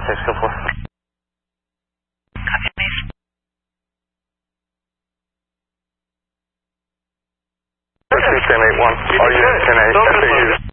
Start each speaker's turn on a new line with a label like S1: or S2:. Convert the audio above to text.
S1: 6, go for.
S2: Copy, please.
S1: This is 1081. Are you 10A?